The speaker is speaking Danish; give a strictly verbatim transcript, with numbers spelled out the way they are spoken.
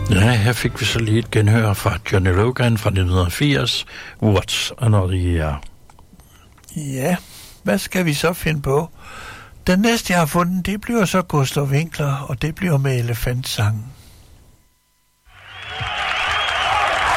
Ja, her fik vi så lige et genhør fra Johnny Logan fra nitten firs, What's Another Year. Ja, hvad skal vi så finde på? Den næste, jeg har fundet, det bliver så Gustav Winkler, og det bliver med Elefantsangen.